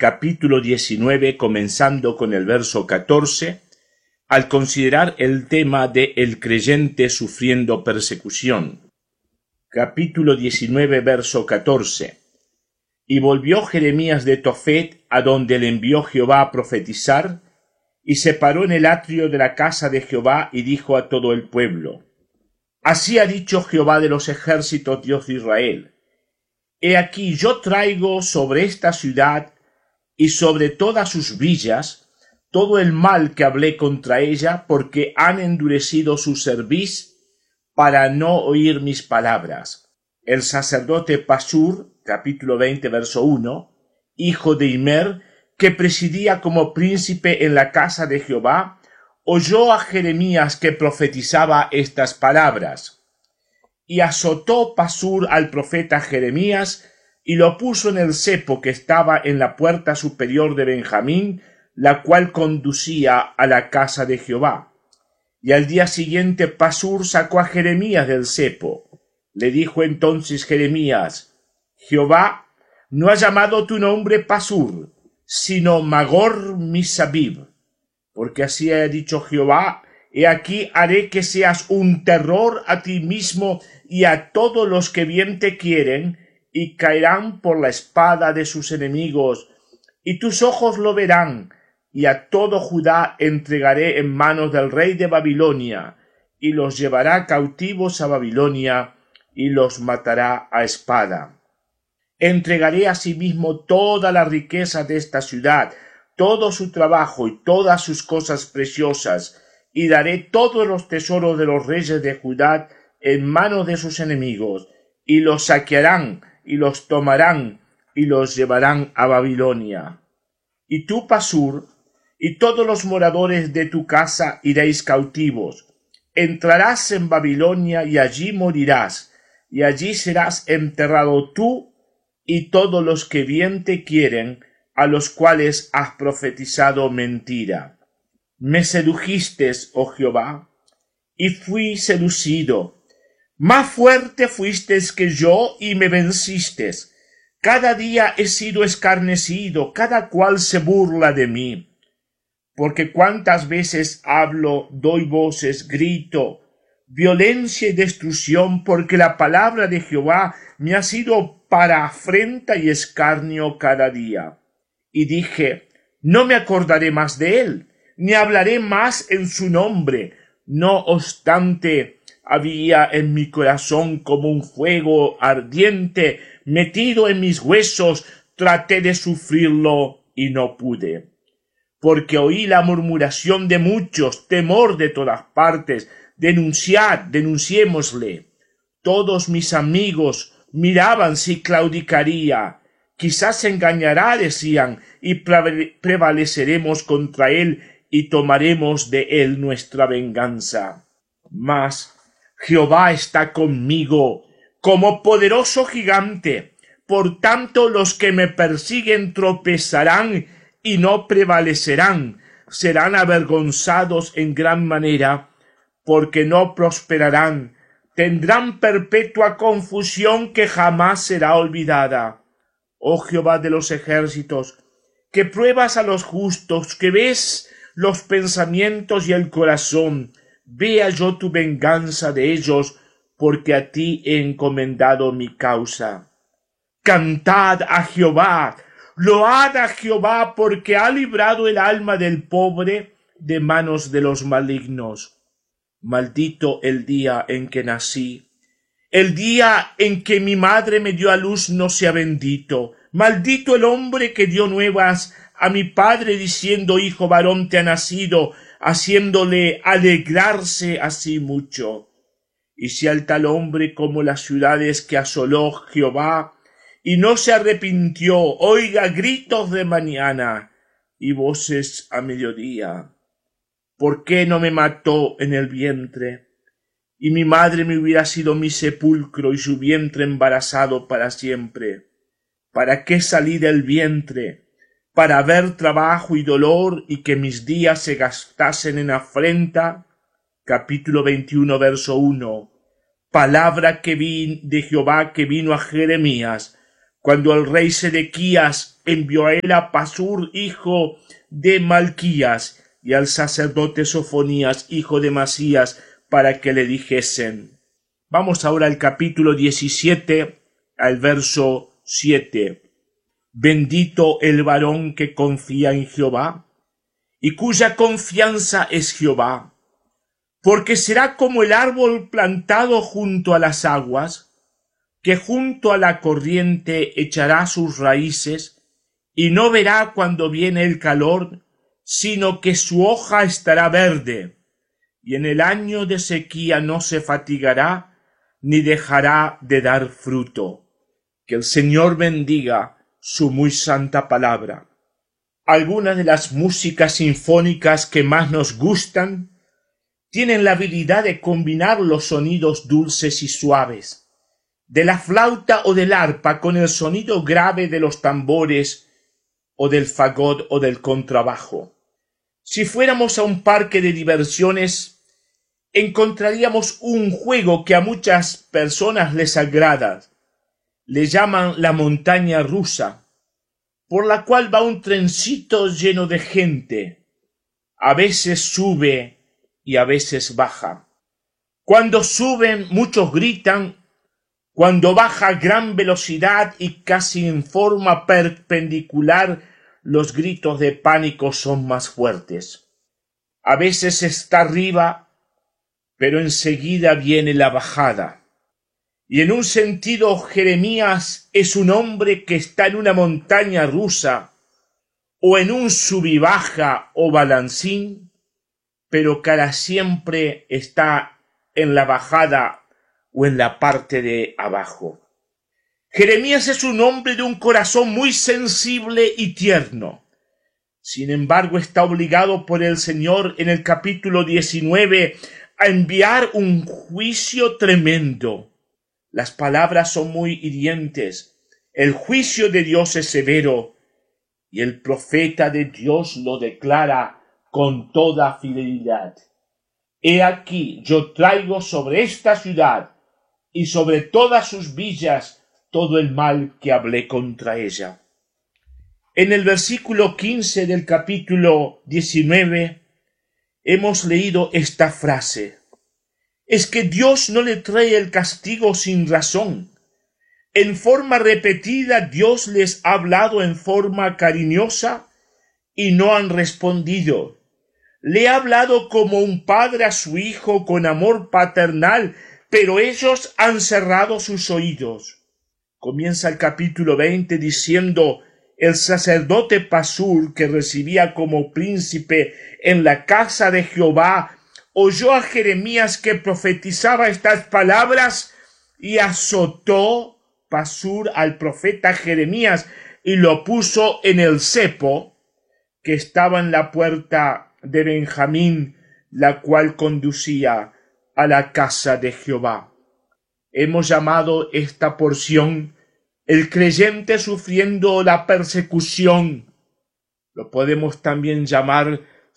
capítulo 19, comenzando con el verso 14, al considerar el tema de el creyente sufriendo persecución. Capítulo 19, verso 14. Y volvió Jeremías de Tofet, a donde le envió Jehová a profetizar, y se paró en el atrio de la casa de Jehová, y dijo a todo el pueblo: Así ha dicho Jehová de los ejércitos, Dios de Israel: He aquí yo traigo sobre esta ciudad y sobre todas sus villas todo el mal que hablé contra ella, porque han endurecido su cerviz para no oír mis palabras. El sacerdote Pasur, capítulo 20, verso 1, hijo de Immer, que presidía como príncipe en la casa de Jehová, oyó a Jeremías que profetizaba estas palabras. Y azotó Pasur al profeta Jeremías, y lo puso en el cepo que estaba en la puerta superior de Benjamín, la cual conducía a la casa de Jehová. Y al día siguiente Pasur sacó a Jeremías del cepo. Le dijo entonces Jeremías: Jehová no ha llamado tu nombre Pasur, sino Magor Misabib, porque así ha dicho Jehová: he aquí haré que seas un terror a ti mismo y a todos los que bien te quieren, y caerán por la espada de sus enemigos, y tus ojos lo verán, y a todo Judá entregaré en manos del rey de Babilonia, y los llevará cautivos a Babilonia, y los matará a espada. Entregaré asimismo toda la riqueza de esta ciudad, todo su trabajo y todas sus cosas preciosas, y daré todos los tesoros de los reyes de Judá en manos de sus enemigos, y los saquearán, y los tomarán, y los llevarán a Babilonia. Y tú, Pasur, y todos los moradores de tu casa iréis cautivos. Entrarás en Babilonia y allí morirás, y allí serás enterrado tú y todos los que bien te quieren, a los cuales has profetizado mentira. Me sedujiste, oh Jehová, y fui seducido. Más fuerte fuistes que yo y me vencistes. Cada día he sido escarnecido, cada cual se burla de mí. Porque cuántas veces hablo, doy voces, grito, violencia y destrucción, porque la palabra de Jehová me ha sido para afrenta y escarnio cada día. Y dije: no me acordaré más de él, ni hablaré más en su nombre. No obstante, había en mi corazón como un fuego ardiente metido en mis huesos. Traté de sufrirlo y no pude. Porque oí la murmuración de muchos, temor de todas partes. Denunciémosle. Todos mis amigos miraban si claudicaría. Quizás se engañará, decían, y prevaleceremos contra él y tomaremos de él nuestra venganza. Mas Jehová está conmigo como poderoso gigante. Por tanto, los que me persiguen tropezarán y no prevalecerán, serán avergonzados en gran manera, porque no prosperarán, tendrán perpetua confusión que jamás será olvidada. Oh Jehová de los ejércitos, que pruebas a los justos, que ves los pensamientos y el corazón, vea yo tu venganza de ellos, porque a ti he encomendado mi causa. Cantad a Jehová, load a Jehová, porque ha librado el alma del pobre de manos de los malignos. Maldito el día en que nací, el día en que mi madre me dio a luz no sea bendito. Maldito el hombre que dio nuevas a mi padre diciendo: hijo varón te ha nacido, haciéndole alegrarse así mucho. Y sea el tal hombre como las ciudades que asoló Jehová, y no se arrepintió. Oiga gritos de mañana y voces a mediodía. ¿Por qué no me mató en el vientre? Y mi madre me hubiera sido mi sepulcro y su vientre embarazado para siempre. ¿Para qué salí del vientre? Para ver trabajo y dolor y que mis días se gastasen en afrenta. Capítulo 21, verso 1. Palabra que vi de Jehová que vino a Jeremías cuando el rey Sedequías envió a él a Pasur, hijo de Malquías, y al sacerdote Sofonías, hijo de Masías, para que le dijesen. Vamos ahora al capítulo 17, al verso 7. Bendito el varón que confía en Jehová, y cuya confianza es Jehová, porque será como el árbol plantado junto a las aguas, que junto a la corriente echará sus raíces, y no verá cuando viene el calor, sino que su hoja estará verde, y en el año de sequía no se fatigará, ni dejará de dar fruto. Que el Señor bendiga su muy santa palabra. Algunas de las músicas sinfónicas que más nos gustan tienen la habilidad de combinar los sonidos dulces y suaves de la flauta o del arpa con el sonido grave de los tambores o del fagot o del contrabajo. Si fuéramos a un parque de diversiones, encontraríamos un juego que a muchas personas les agrada. Le llaman la montaña rusa, por la cual va un trencito lleno de gente. A veces sube y a veces baja. Cuando suben, muchos gritan. Cuando baja a gran velocidad y casi en forma perpendicular, los gritos de pánico son más fuertes. A veces está arriba, pero enseguida viene la bajada. Y en un sentido, Jeremías es un hombre que está en una montaña rusa o en un subibaja o balancín, pero cara siempre está en la bajada o en la parte de abajo. Jeremías es un hombre de un corazón muy sensible y tierno. Sin embargo, está obligado por el Señor en el capítulo 19 a enviar un juicio tremendo. Las palabras son muy hirientes. El juicio de Dios es severo y el profeta de Dios lo declara con toda fidelidad. He aquí, yo traigo sobre esta ciudad y sobre todas sus villas todo el mal que hablé contra ella. En el versículo 15 del capítulo 19 hemos leído esta frase. Es que Dios no le trae el castigo sin razón. En forma repetida Dios les ha hablado en forma cariñosa y no han respondido. Le ha hablado como un padre a su hijo con amor paternal, pero ellos han cerrado sus oídos. Comienza el capítulo 20 diciendo: el sacerdote Pasur, que recibía como príncipe en la casa de Jehová, oyó a Jeremías que profetizaba estas palabras y azotó Pasur al profeta Jeremías y lo puso en el cepo que estaba en la puerta de Benjamín, la cual conducía a la casa de Jehová. Hemos llamado esta porción el creyente sufriendo la persecución. Lo podemos también llamar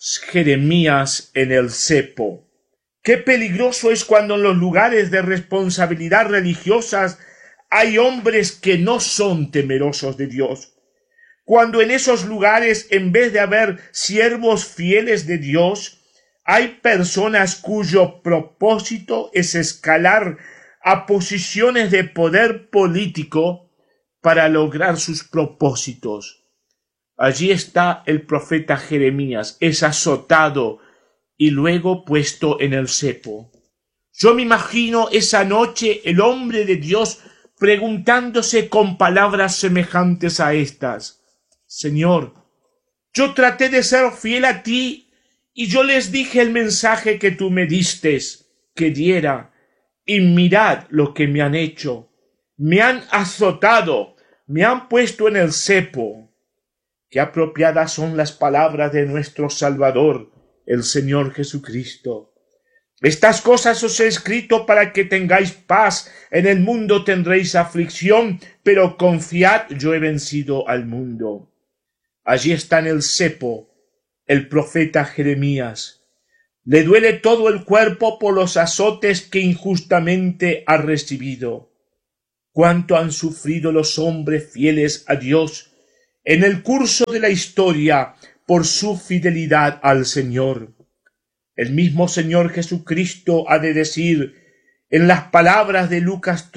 Jeremías en el cepo. Qué peligroso es cuando en los lugares de responsabilidad religiosas hay hombres que no son temerosos de Dios. Cuando en esos lugares, en vez de haber siervos fieles de Dios, hay personas cuyo propósito es escalar a posiciones de poder político para lograr sus propósitos. Allí está el profeta Jeremías, es azotado y luego puesto en el cepo. Yo me imagino esa noche el hombre de Dios preguntándose con palabras semejantes a estas: Señor, yo traté de ser fiel a ti y yo les dije el mensaje que tú me diste que diera, y mirad lo que me han hecho. Me han azotado, me han puesto en el cepo. Qué apropiadas son las palabras de nuestro Salvador, el Señor Jesucristo. Estas cosas os he escrito para que tengáis paz. En el mundo tendréis aflicción, pero confiad, yo he vencido al mundo. Allí está en el cepo el profeta Jeremías. Le duele todo el cuerpo por los azotes que injustamente ha recibido. cuánto han sufrido los hombres fieles a Dios en el curso de la historia por su fidelidad al Señor. El mismo Señor Jesucristo ha de decir en las palabras de Lucas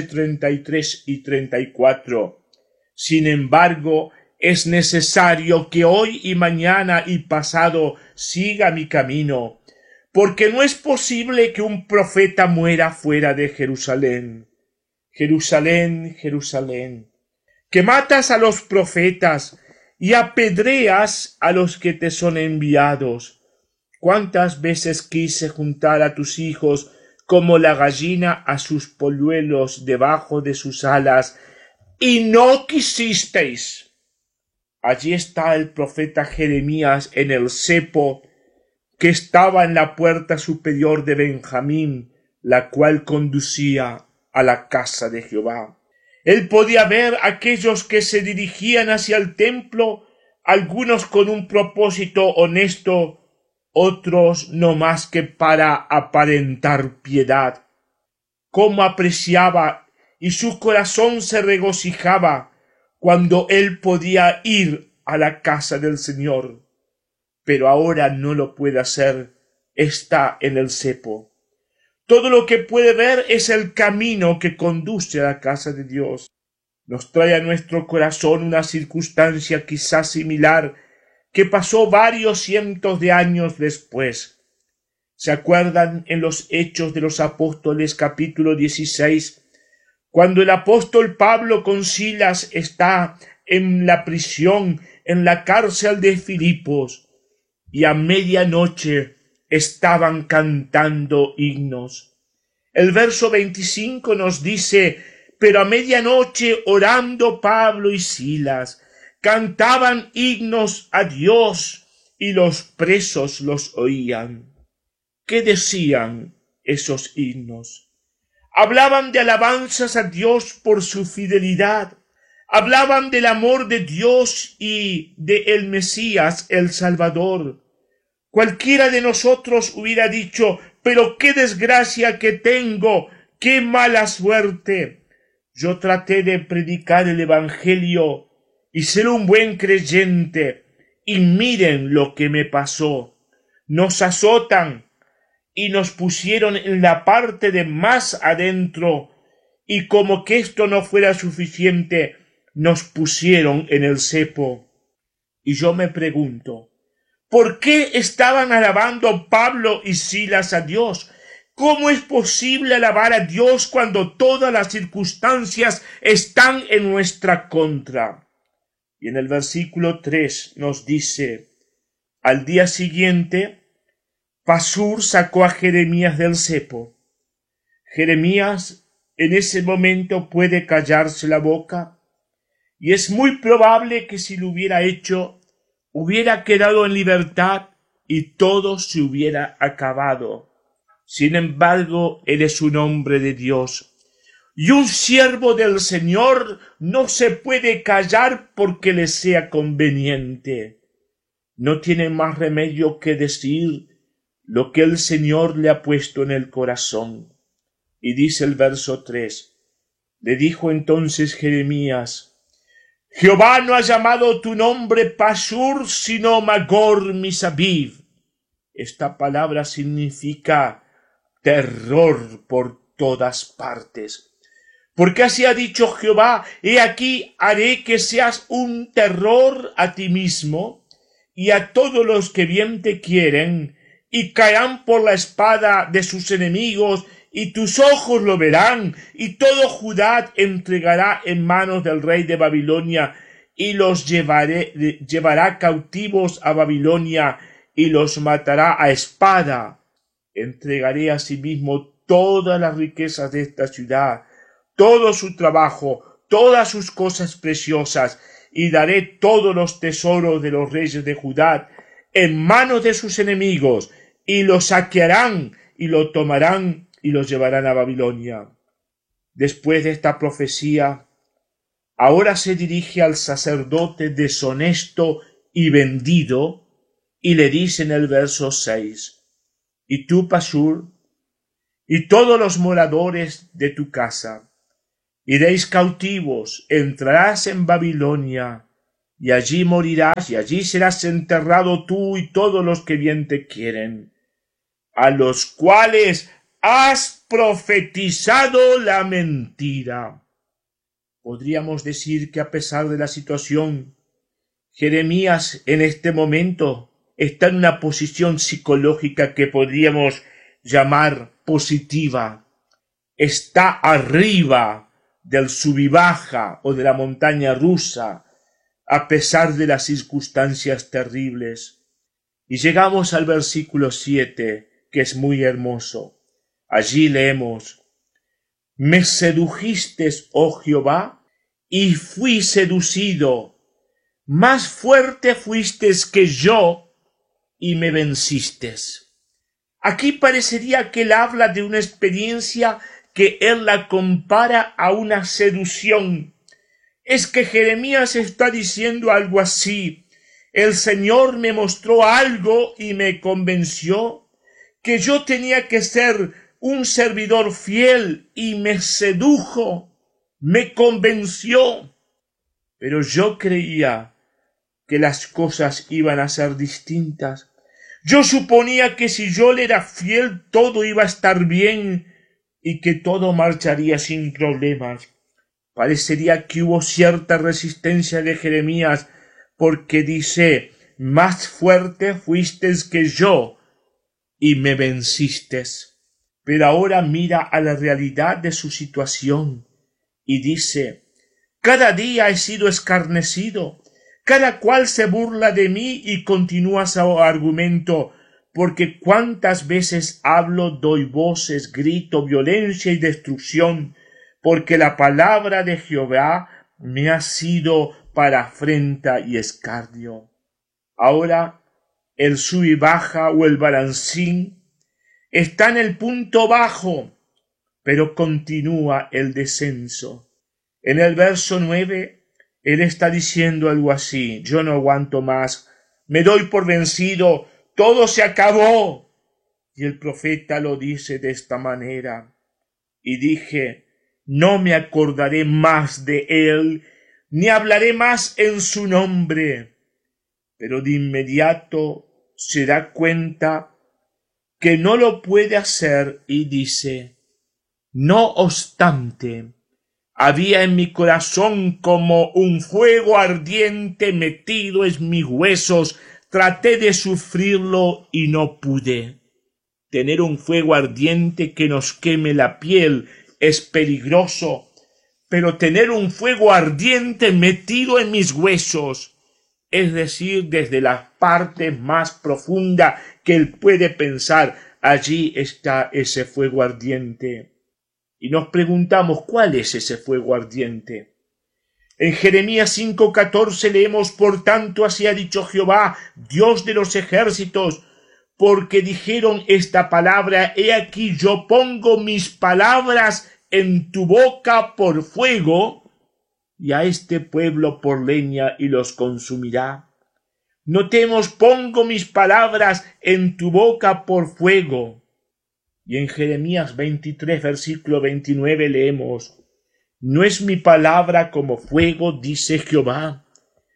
13:33 y 34, sin embargo, es necesario que hoy y mañana y pasado siga mi camino, porque no es posible que un profeta muera fuera de Jerusalén. Jerusalén, Jerusalén, que matas a los profetas y apedreas a los que te son enviados. ¿Cuántas veces quise juntar a tus hijos como la gallina a sus polluelos debajo de sus alas, y no quisisteis? Allí está el profeta Jeremías en el cepo que estaba en la puerta superior de Benjamín, la cual conducía a la casa de Jehová. Él podía ver a aquellos que se dirigían hacia el templo, algunos con un propósito honesto, otros no más que para aparentar piedad. Cómo apreciaba y su corazón se regocijaba cuando él podía ir a la casa del Señor. Pero ahora no lo puede hacer, está en el cepo. Todo lo que puede ver es el camino que conduce a la casa de Dios. Nos trae a nuestro corazón una circunstancia quizás similar que pasó varios cientos de años después. ¿Se acuerdan en los Hechos de los Apóstoles capítulo 16, cuando el apóstol Pablo con Silas está en la prisión, en la cárcel de Filipos, y a medianoche estaban cantando himnos? El verso 25 nos dice: pero a medianoche, orando Pablo y Silas, cantaban himnos a Dios, y los presos los oían. ¿Qué decían esos himnos? Hablaban de alabanzas a Dios por su fidelidad, hablaban del amor de Dios y de el Mesías, el Salvador. Cualquiera de nosotros hubiera dicho: pero qué desgracia que tengo, qué mala suerte. Yo traté de predicar el Evangelio y ser un buen creyente, y miren lo que me pasó. Nos azotan y nos pusieron en la parte de más adentro, y como que esto no fuera suficiente, nos pusieron en el cepo. Y yo me pregunto, ¿por qué estaban alabando Pablo y Silas a Dios? ¿Cómo es posible alabar a Dios cuando todas las circunstancias están en nuestra contra? Y en el versículo 3 nos dice: al día siguiente, Pasur sacó a Jeremías del cepo. Jeremías en ese momento puede callarse la boca, y es muy probable que si lo hubiera hecho, hubiera quedado en libertad y todo se hubiera acabado. Sin embargo, él es un hombre de Dios, y un siervo del Señor no se puede callar porque le sea conveniente. No tiene más remedio que decir lo que el Señor le ha puesto en el corazón. Y dice el verso 3, le dijo entonces Jeremías: Jehová no ha llamado tu nombre Pasur, sino Magor Misabib. Esta palabra significa terror por todas partes. Porque así ha dicho Jehová: he aquí haré que seas un terror a ti mismo y a todos los que bien te quieren, y caerán por la espada de sus enemigos, y tus ojos lo verán, y todo Judá entregará en manos del rey de Babilonia, y los llevará cautivos a Babilonia, y los matará a espada. Entregaré asimismo todas las riquezas de esta ciudad, todo su trabajo, todas sus cosas preciosas, y daré todos los tesoros de los reyes de Judá en manos de sus enemigos, y lo saquearán, y lo tomarán, y lo llevarán a Babilonia. Después de esta profecía, ahora se dirige al sacerdote deshonesto y vendido, y le dice en el verso 6, y tú, Pasur, y todos los moradores de tu casa, Iréis cautivos, entrarás en Babilonia, y allí morirás, y allí serás enterrado tú y todos los que bien te quieren, a los cuales has profetizado la mentira. Podríamos decir que a pesar de la situación, Jeremías en este momento está en una posición psicológica que podríamos llamar positiva. Está arriba del sub y baja o de la montaña rusa, a pesar de las circunstancias terribles. Y llegamos al versículo 7, que es muy hermoso. Allí leemos: Me sedujiste, oh Jehová, y fui seducido. Más fuerte fuiste que yo, y me venciste. Aquí parecería que él habla de una experiencia que él la compara a una seducción. Es que Jeremías está diciendo algo así: el Señor me mostró algo y me convenció que yo tenía que ser un servidor fiel, y me sedujo, me convenció. Pero yo creía que las cosas iban a ser distintas. Yo suponía que si yo le era fiel todo iba a estar bien y que todo marcharía sin problemas. Parecería que hubo cierta resistencia de Jeremías, porque dice: más fuerte fuisteis que yo y me vencisteis. Pero ahora mira a la realidad de su situación y dice: cada día he sido escarnecido, cada cual se burla de mí, y continúa su argumento, porque cuántas veces hablo, doy voces, grito, violencia y destrucción, porque la palabra de Jehová me ha sido para afrenta y escarnio. Ahora el sub y baja o el balancín está en el punto bajo, pero continúa el descenso. En el verso 9, él está diciendo algo así: yo no aguanto más, me doy por vencido, todo se acabó. Y el profeta lo dice de esta manera: y dije, no me acordaré más de él, ni hablaré más en su nombre. Pero de inmediato se da cuenta que no lo puede hacer y dice: no obstante, había en mi corazón como un fuego ardiente metido en mis huesos. Traté de sufrirlo y no pude. Tener un fuego ardiente que nos queme la piel es peligroso, pero tener un fuego ardiente metido en mis huesos, es decir, desde la parte más profunda que él puede pensar, allí está ese fuego ardiente. Y nos preguntamos, ¿cuál es ese fuego ardiente? En Jeremías 5:14 leemos: por tanto así ha dicho Jehová, Dios de los ejércitos, porque dijeron esta palabra, he aquí yo pongo mis palabras en tu boca por fuego, y a este pueblo por leña, y los consumirá. Notemos: pongo mis palabras en tu boca por fuego. Y en Jeremías 23, versículo 29 leemos: no es mi palabra como fuego, dice Jehová,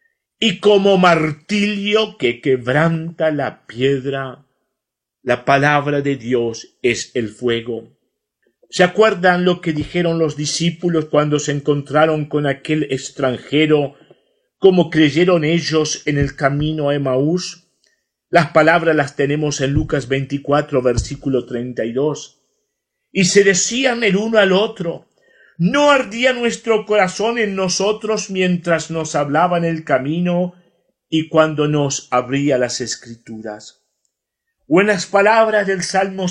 y como martillo que quebranta la piedra. La palabra de Dios es el fuego. ¿Se acuerdan lo que dijeron los discípulos cuando se encontraron con aquel extranjero? ¿Cómo creyeron ellos en el camino a Emaús? Las palabras las tenemos en Lucas 24, versículo 32. Y se decían el uno al otro: ¿no ardía nuestro corazón en nosotros mientras nos hablaba en el camino y cuando nos abría las Escrituras? O en las palabras del Salmo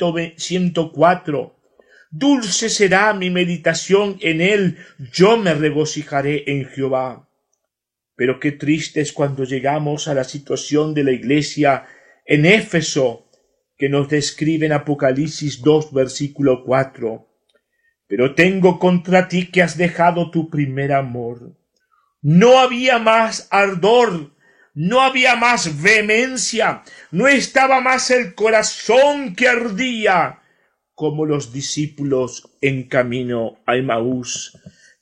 104, dulce será mi meditación en él, yo me regocijaré en Jehová. Pero qué triste es cuando llegamos a la situación de la iglesia en Éfeso, que nos describe en Apocalipsis 2, versículo 4. Pero tengo contra ti que has dejado tu primer amor. No había más ardor, no había más vehemencia, no estaba más el corazón que ardía, como los discípulos en camino a Emaús.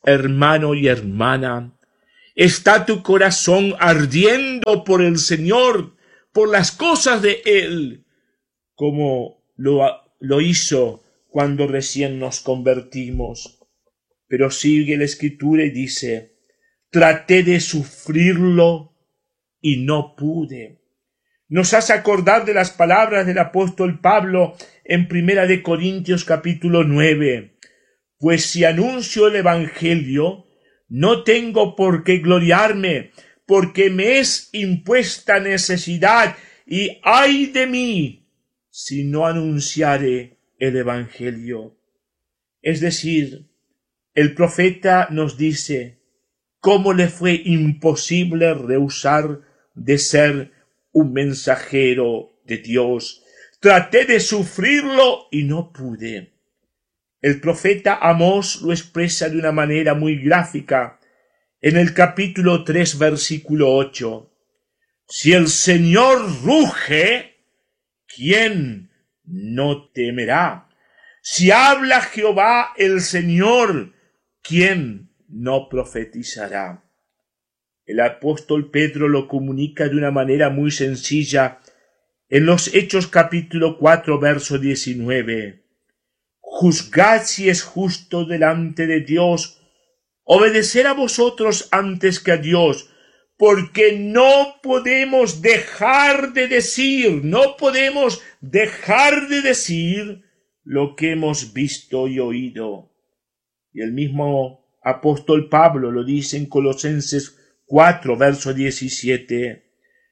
hermano y hermana, ¿está tu corazón ardiendo por el Señor, por las cosas de Él, como lo hizo cuando recién nos convertimos? Pero sigue la Escritura y dice, traté de sufrirlo y no pude. Nos hace acordar de las palabras del apóstol Pablo en 1 Corintios capítulo 9. Pues si anuncio el Evangelio, no tengo por qué gloriarme, porque me es impuesta necesidad, y ay de mí si no anunciare el Evangelio. Es decir, el profeta nos dice cómo le fue imposible rehusar de ser un mensajero de Dios. Traté de sufrirlo y no pude. El profeta Amós lo expresa de una manera muy gráfica en el capítulo 3, versículo 8. Si el Señor ruge, ¿quién no temerá? Si habla Jehová el Señor, ¿quién no profetizará? El apóstol Pedro lo comunica de una manera muy sencilla en los Hechos capítulo 4, verso 19. Juzgad si es justo delante de Dios obedecer a vosotros antes que a Dios, porque no podemos dejar de decir lo que hemos visto y oído. Y el mismo apóstol Pablo lo dice en Colosenses 4, verso 17.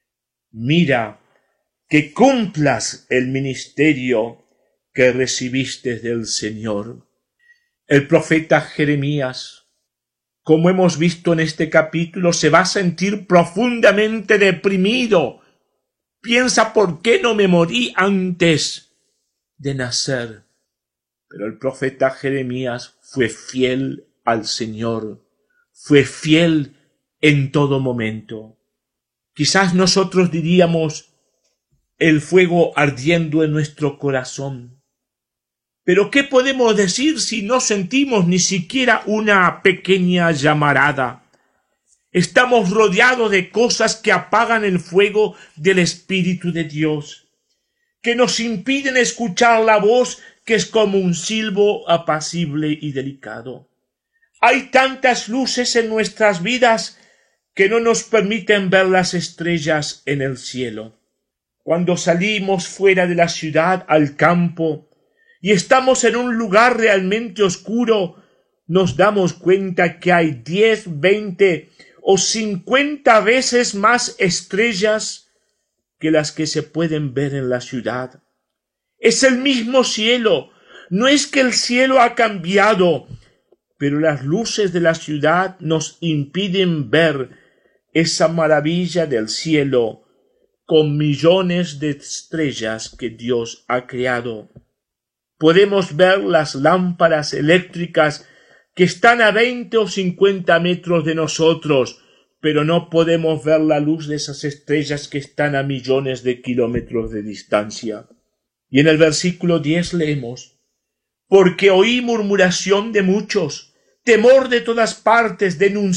Mira, que cumplas el ministerio que recibiste del Señor. El profeta Jeremías, como hemos visto en este capítulo, se va a sentir profundamente deprimido. Piensa, ¿por qué no me morí antes de nacer? Pero el profeta Jeremías fue fiel al Señor, fue fiel en todo momento. Quizás nosotros diríamos el fuego ardiendo en nuestro corazón. Pero ¿qué podemos decir si no sentimos ni siquiera una pequeña llamarada? Estamos rodeados de cosas que apagan el fuego del Espíritu de Dios, que nos impiden escuchar la voz que es como un silbo apacible y delicado. Hay tantas luces en nuestras vidas que no nos permiten ver las estrellas en el cielo. Cuando salimos fuera de la ciudad al campo y estamos en un lugar realmente oscuro, nos damos cuenta que hay 10, 20 o 50 veces más estrellas que las que se pueden ver en la ciudad. Es el mismo cielo, no es que el cielo ha cambiado, pero las luces de la ciudad nos impiden ver esa maravilla del cielo con millones de estrellas que Dios ha creado. Podemos ver las lámparas eléctricas que están a 20 o 50 metros de nosotros, pero no podemos ver la luz de esas estrellas que están a millones de kilómetros de distancia. Y en el versículo 10 leemos, porque oí murmuración de muchos, temor de todas partes,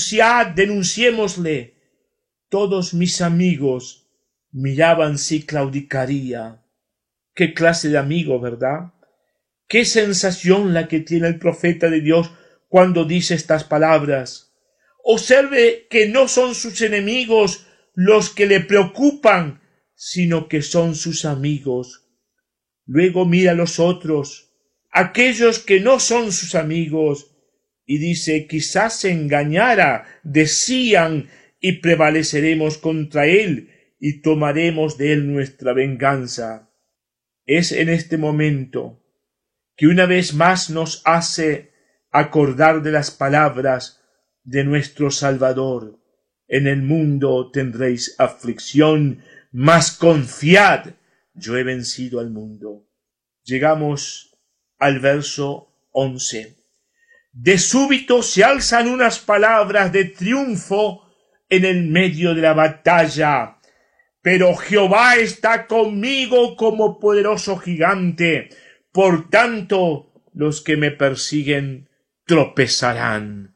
denunciémosle. Todos mis amigos miraban si claudicaría. Qué clase de amigo, ¿verdad? Qué sensación la que tiene el profeta de Dios cuando dice estas palabras. Observe que no son sus enemigos los que le preocupan, sino que son sus amigos. Luego mira a los otros, aquellos que no son sus amigos, y dice, quizás se engañara, decían, y prevaleceremos contra él, y tomaremos de él nuestra venganza. Es en este momento que una vez más nos hace acordar de las palabras de nuestro Salvador. En el mundo tendréis aflicción, mas confiad, yo he vencido al mundo. Llegamos al verso 11. De súbito se alzan unas palabras de triunfo en el medio de la batalla. Pero Jehová está conmigo como poderoso gigante. Por tanto, los que me persiguen tropezarán.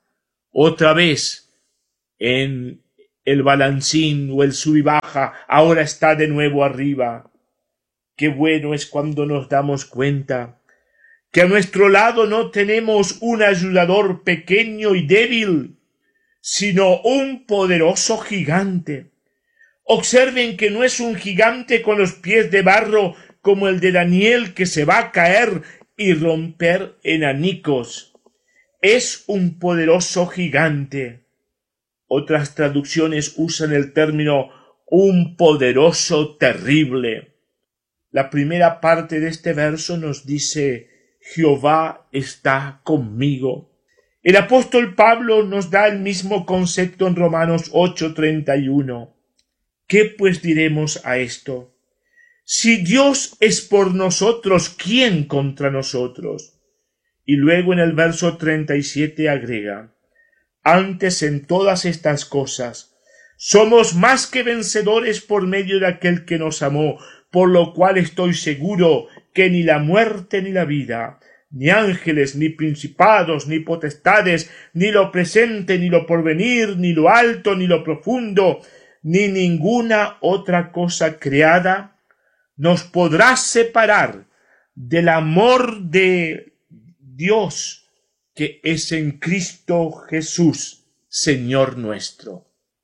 otra vez en el balancín o el sub y baja, ahora está de nuevo arriba. Qué bueno es cuando nos damos cuenta que a nuestro lado no tenemos un ayudador pequeño y débil, sino un poderoso gigante. Observen que no es un gigante con los pies de barro como el de Daniel que se va a caer y romper en anicos. Es un poderoso gigante. Otras traducciones usan el término un poderoso terrible. La primera parte de este verso nos dice Jehová está conmigo. El apóstol Pablo nos da el mismo concepto en Romanos 8:31. ¿Qué pues diremos a esto? Si Dios es por nosotros, ¿quién contra nosotros? Y luego en el verso 37 agrega, antes en todas estas cosas, somos más que vencedores por medio de aquel que nos amó, por lo cual estoy seguro que ni la muerte ni la vida, ni ángeles, ni principados, ni potestades, ni lo presente, ni lo porvenir, ni lo alto, ni lo profundo, ni ninguna otra cosa creada, nos podrá separar del amor de Dios que es en Cristo Jesús, Señor nuestro.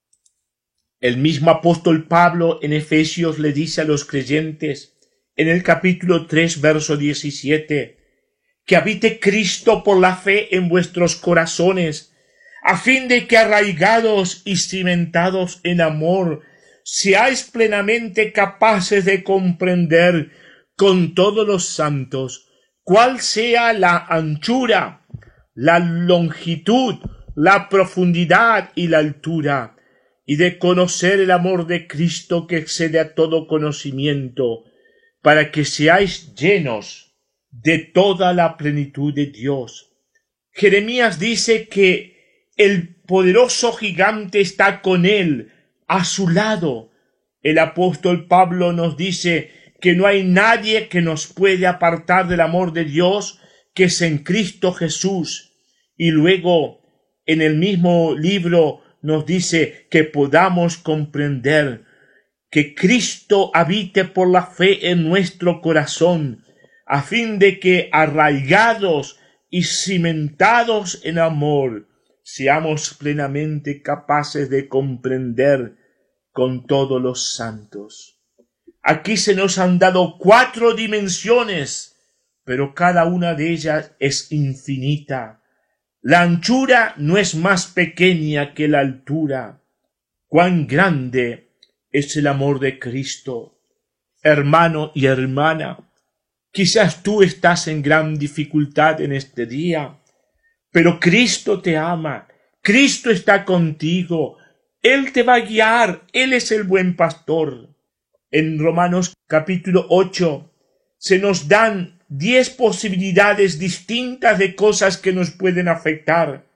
El mismo apóstol Pablo en Efesios le dice a los creyentes en el capítulo 3, verso 17, que habite Cristo por la fe en vuestros corazones, a fin de que arraigados y cimentados en amor, seáis plenamente capaces de comprender con todos los santos cuál sea la anchura, la longitud, la profundidad y la altura, y de conocer el amor de Cristo que excede a todo conocimiento, para que seáis llenos de toda la plenitud de Dios. Jeremías dice que el poderoso gigante está con él, a su lado. El apóstol Pablo nos dice que no hay nadie que nos puede apartar del amor de Dios que es en Cristo Jesús. Y luego en el mismo libro nos dice que podamos comprender que Cristo habite por la fe en nuestro corazón, a fin de que arraigados y cimentados en amor, seamos plenamente capaces de comprender con todos los santos. Aquí se nos han dado 4 dimensiones, pero cada una de ellas es infinita. La anchura no es más pequeña que la altura. Cuán grande es el amor de Cristo. Hermano y hermana, quizás tú estás en gran dificultad en este día, pero Cristo te ama, Cristo está contigo, Él te va a guiar, Él es el buen pastor. En Romanos capítulo 8 se nos dan 10 posibilidades distintas de cosas que nos pueden afectar.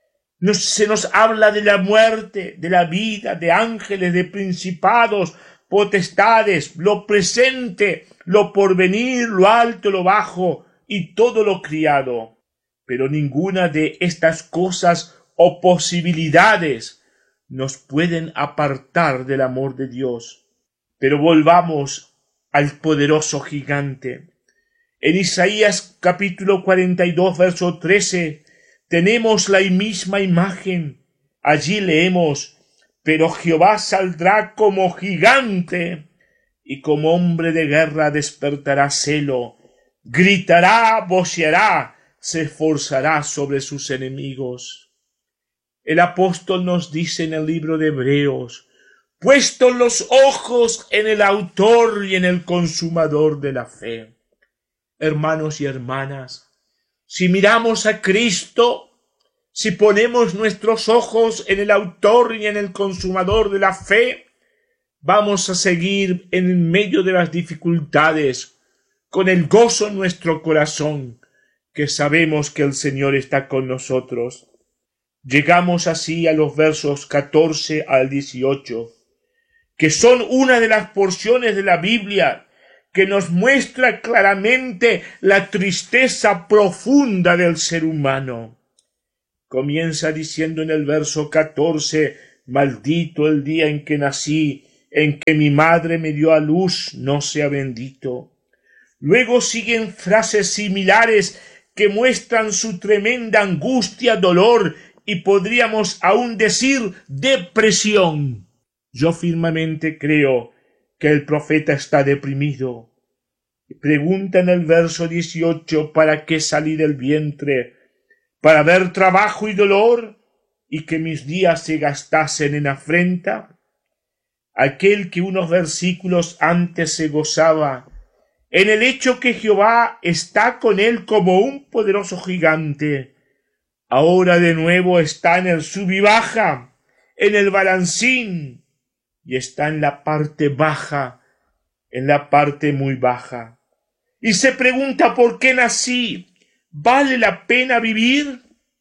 Se nos habla de la muerte, de la vida, de ángeles, de principados, potestades, lo presente, lo porvenir, lo alto, lo bajo y todo lo criado. Pero ninguna de estas cosas o posibilidades nos pueden apartar del amor de Dios. Pero volvamos al poderoso gigante. En Isaías capítulo 42, verso 13, tenemos la misma imagen. Allí leemos, pero Jehová saldrá como gigante, y como hombre de guerra despertará celo, gritará, voceará, se esforzará sobre sus enemigos. El apóstol nos dice en el libro de Hebreos, puestos los ojos en el autor y en el consumador de la fe. Hermanos y hermanas, si miramos a Cristo, si ponemos nuestros ojos en el autor y en el consumador de la fe, vamos a seguir en medio de las dificultades, con el gozo en nuestro corazón, que sabemos que el Señor está con nosotros. Llegamos así a los versos 14 al 18, que son una de las porciones de la Biblia que nos muestra claramente la tristeza profunda del ser humano. Comienza diciendo en el verso 14, maldito el día en que nací, en que mi madre me dio a luz, no sea bendito. Luego siguen frases similares que muestran su tremenda angustia, dolor y podríamos aún decir depresión. Yo firmemente creo que el profeta está deprimido. Pregunta en el verso 18, ¿para qué salí del vientre? ¿Para ver trabajo y dolor y que mis días se gastasen en afrenta? Aquel que unos versículos antes se gozaba en el hecho que Jehová está con él como un poderoso gigante, ahora de nuevo está en el sub y baja, en el balancín, y está en la parte baja, en la parte muy baja. Y se pregunta ¿por qué nací? ¿Vale la pena vivir?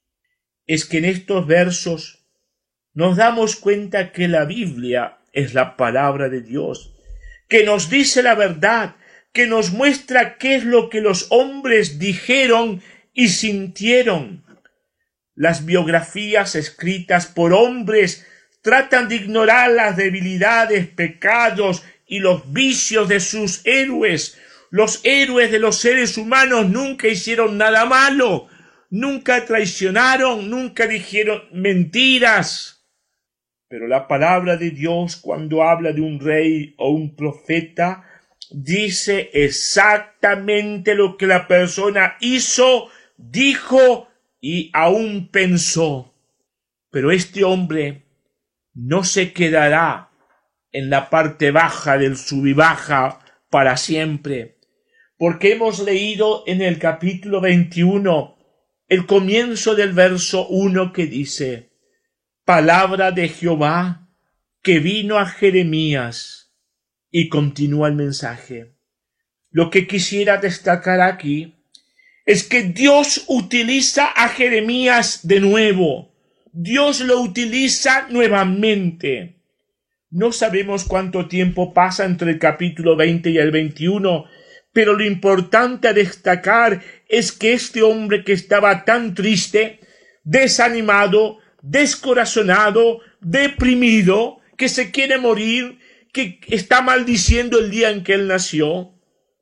Es que en estos versos nos damos cuenta que la Biblia es la palabra de Dios, que nos dice la verdad, que nos muestra qué es lo que los hombres dijeron y sintieron. Las biografías escritas por hombres tratan de ignorar las debilidades, pecados y los vicios de sus héroes. Los héroes de los seres humanos nunca hicieron nada malo, nunca traicionaron, nunca dijeron mentiras. Pero la palabra de Dios, cuando habla de un rey o un profeta, dice exactamente lo que la persona hizo, dijo y aún pensó. Pero este hombre no se quedará en la parte baja del sub y baja para siempre, porque hemos leído en el capítulo 21 el comienzo del verso 1 que dice: palabra de Jehová que vino a Jeremías. Y continúa el mensaje. Lo que quisiera destacar aquí es que Dios utiliza a Jeremías de nuevo. Dios lo utiliza nuevamente. No sabemos cuánto tiempo pasa entre el capítulo 20 y el 21, pero lo importante a destacar es que este hombre que estaba tan triste, desanimado, descorazonado, deprimido, que se quiere morir, que está maldiciendo el día en que él nació,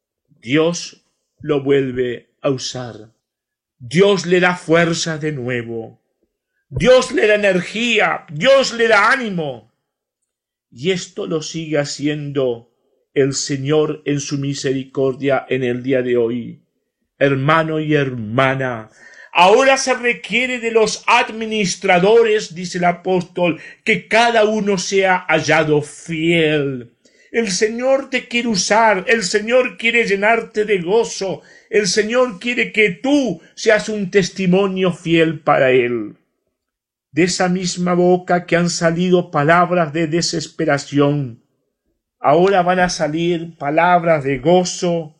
Dios lo vuelve a usar. Dios le da fuerza de nuevo. Dios le da energía. Dios le da ánimo. Y esto lo sigue haciendo el Señor en su misericordia en el día de hoy. Hermano y hermana, ahora se requiere de los administradores, dice el apóstol, que cada uno sea hallado fiel. El Señor te quiere usar, el Señor quiere llenarte de gozo, el Señor quiere que tú seas un testimonio fiel para Él. De esa misma boca que han salido palabras de desesperación, ahora van a salir palabras de gozo,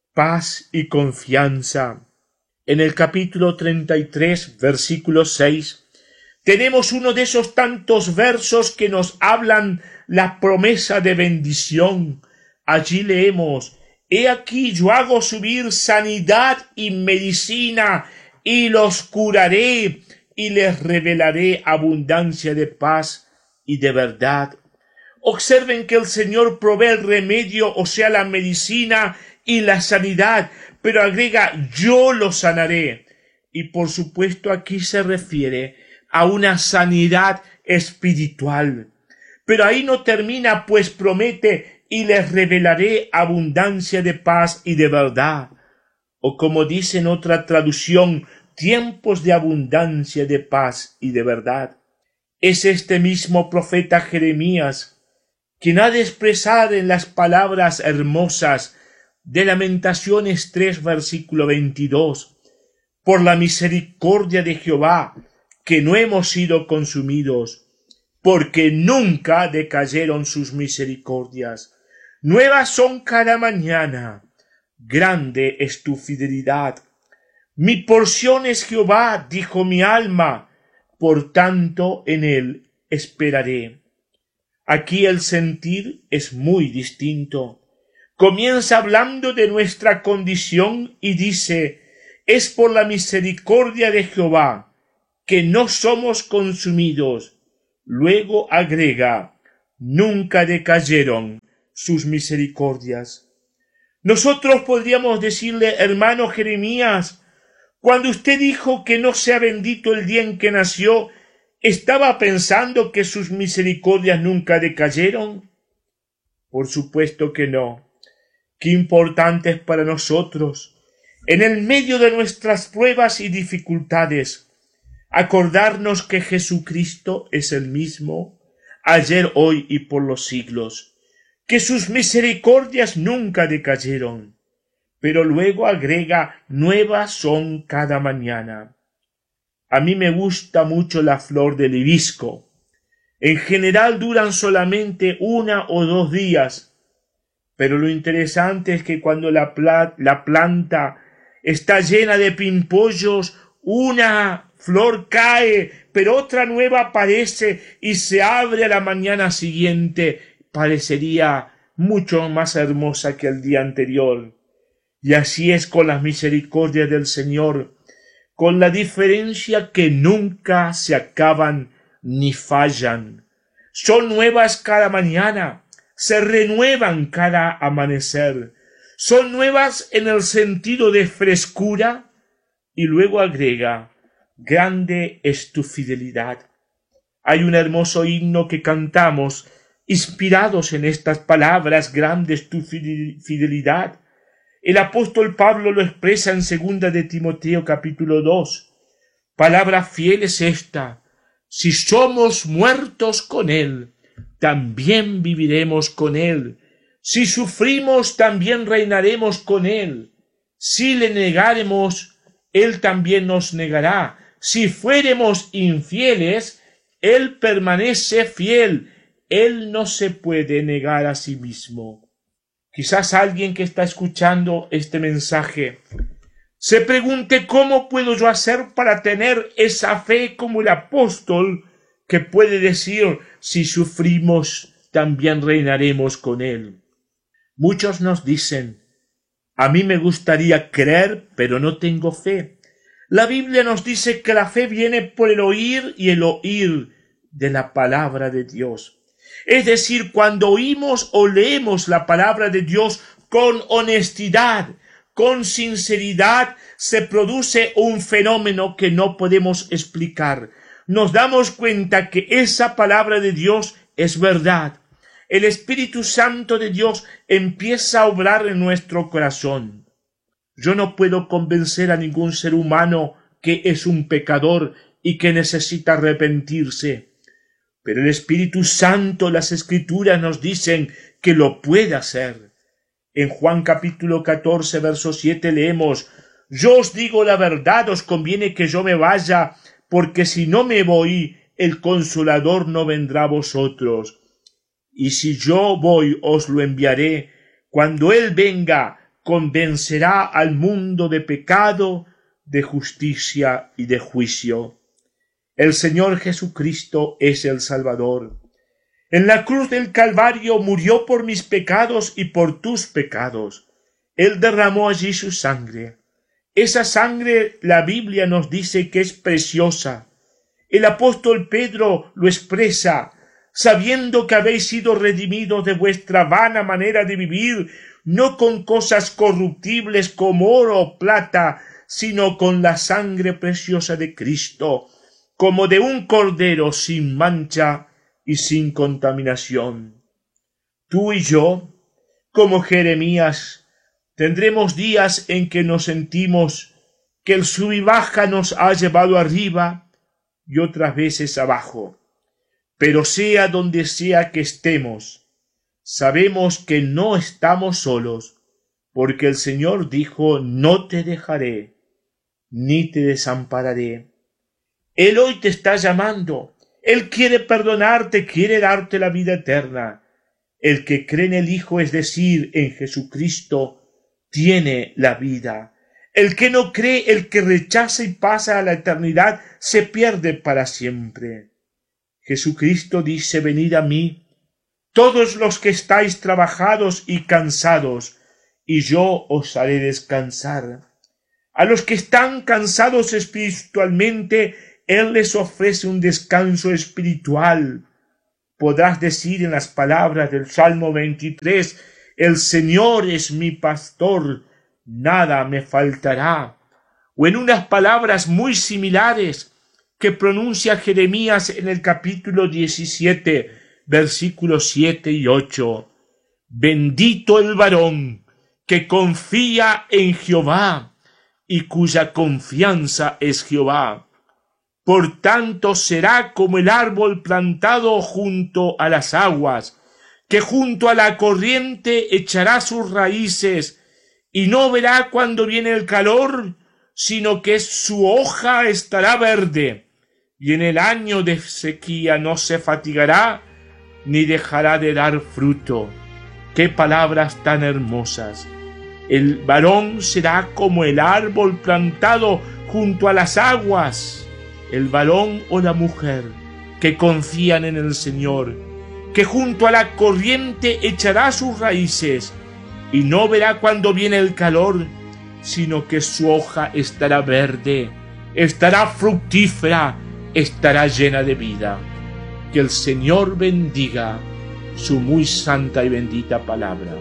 paz y confianza. En el capítulo 33, versículo 6, tenemos uno de esos tantos versos que nos hablan la promesa de bendición. Allí leemos: he aquí yo hago subir sanidad y medicina, y los curaré, y les revelaré abundancia de paz y de verdad. Observen que el Señor provee el remedio, o sea, la medicina y la sanidad, pero agrega: yo lo sanaré. Y por supuesto aquí se refiere a una sanidad espiritual. Pero ahí no termina, pues promete: y les revelaré abundancia de paz y de verdad. O como dice en otra traducción, tiempos de abundancia de paz y de verdad. Es este mismo profeta Jeremías quien ha de expresar en las palabras hermosas de Lamentaciones 3, versículo 22, por la misericordia de Jehová, que no hemos sido consumidos, porque nunca decayeron sus misericordias. Nuevas son cada mañana, grande es tu fidelidad. Mi porción es Jehová, dijo mi alma, por tanto en él esperaré. Aquí el sentir es muy distinto. Comienza hablando de nuestra condición y dice: es por la misericordia de Jehová que no somos consumidos. Luego agrega, nunca decayeron sus misericordias. Nosotros podríamos decirle, hermano Jeremías, cuando usted dijo que no sea bendito el día en que nació, ¿estaba pensando que sus misericordias nunca decayeron? Por supuesto que no. Qué importante es para nosotros, en el medio de nuestras pruebas y dificultades, acordarnos que Jesucristo es el mismo, ayer, hoy y por los siglos, que sus misericordias nunca decayeron, pero luego agrega, nuevas son cada mañana. A mí me gusta mucho la flor del hibisco. En general duran solamente 1 o 2 días, pero lo interesante es que cuando la planta está llena de pimpollos, una flor cae, pero otra nueva aparece y se abre a la mañana siguiente. Parecería mucho más hermosa que el día anterior. Y así es con las misericordias del Señor, con la diferencia que nunca se acaban ni fallan. Son nuevas cada mañana, se renuevan cada amanecer. Son nuevas en el sentido de frescura, y luego agrega, grande es tu fidelidad. Hay un hermoso himno que cantamos, inspirados en estas palabras, grande es tu fidelidad. El apóstol Pablo lo expresa en 2 de Timoteo capítulo 2. Palabra fiel es esta: si somos muertos con él, también viviremos con él. Si sufrimos, también reinaremos con él. Si le negáremos, él también nos negará. Si fuéremos infieles, él permanece fiel. Él no se puede negar a sí mismo. Quizás alguien que está escuchando este mensaje se pregunte, ¿cómo puedo yo hacer para tener esa fe como el apóstol que puede decir, si sufrimos, también reinaremos con él? Muchos nos dicen, a mí me gustaría creer, pero no tengo fe. La Biblia nos dice que la fe viene por el oír y el oír de la palabra de Dios. Es decir, cuando oímos o leemos la palabra de Dios con honestidad, con sinceridad, se produce un fenómeno que no podemos explicar. Nos damos cuenta que esa palabra de Dios es verdad. El Espíritu Santo de Dios empieza a obrar en nuestro corazón. Yo no puedo convencer a ningún ser humano que es un pecador y que necesita arrepentirse. Pero el Espíritu Santo, las Escrituras nos dicen que lo puede hacer. En Juan capítulo 14, verso 7 leemos, yo os digo la verdad, os conviene que yo me vaya, porque si no me voy, el Consolador no vendrá a vosotros. Y si yo voy, os lo enviaré. Cuando Él venga, convencerá al mundo de pecado, de justicia y de juicio. El Señor Jesucristo es el Salvador. En la cruz del Calvario murió por mis pecados y por tus pecados. Él derramó allí su sangre. Esa sangre, la Biblia nos dice que es preciosa. El apóstol Pedro lo expresa, sabiendo que habéis sido redimidos de vuestra vana manera de vivir, no con cosas corruptibles como oro o plata, sino con la sangre preciosa de Cristo, como de un cordero sin mancha y sin contaminación. Tú y yo, como Jeremías, tendremos días en que nos sentimos que el sub y baja nos ha llevado arriba y otras veces abajo. Pero sea donde sea que estemos, sabemos que no estamos solos, porque el Señor dijo, no te dejaré, ni te desampararé. Él hoy te está llamando. Él quiere perdonarte, quiere darte la vida eterna. El que cree en el Hijo, es decir, en Jesucristo, tiene la vida. El que no cree, el que rechaza y pasa a la eternidad, se pierde para siempre. Jesucristo dice, venid a mí, todos los que estáis trabajados y cansados, y yo os haré descansar. A los que están cansados espiritualmente, Él les ofrece un descanso espiritual. Podrás decir en las palabras del Salmo 23, el Señor es mi pastor, nada me faltará. O en unas palabras muy similares que pronuncia Jeremías en el capítulo 17, versículos 7 y 8. Bendito el varón que confía en Jehová y cuya confianza es Jehová. Por tanto será como el árbol plantado junto a las aguas, que junto a la corriente echará sus raíces, y no verá cuando viene el calor, sino que su hoja estará verde, y en el año de sequía no se fatigará, ni dejará de dar fruto. ¡Qué palabras tan hermosas! El varón será como el árbol plantado junto a las aguas. El varón o la mujer que confían en el Señor, que junto a la corriente echará sus raíces y no verá cuando viene el calor, sino que su hoja estará verde, estará fructífera, estará llena de vida. Que el Señor bendiga su muy santa y bendita palabra.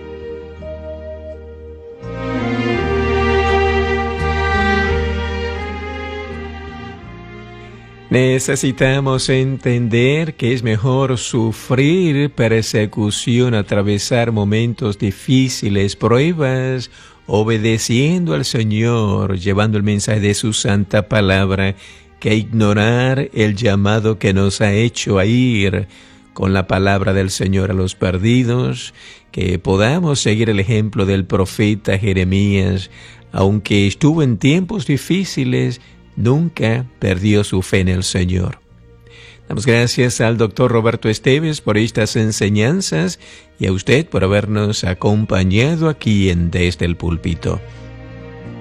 Necesitamos entender que es mejor sufrir persecución, atravesar momentos difíciles, pruebas, obedeciendo al Señor, llevando el mensaje de su santa palabra, que ignorar el llamado que nos ha hecho a ir con la palabra del Señor a los perdidos, que podamos seguir el ejemplo del profeta Jeremías, aunque estuvo en tiempos difíciles, nunca perdió su fe en el Señor. Damos gracias al Dr. Roberto Esteves por estas enseñanzas y a usted por habernos acompañado aquí en Desde el Púlpito.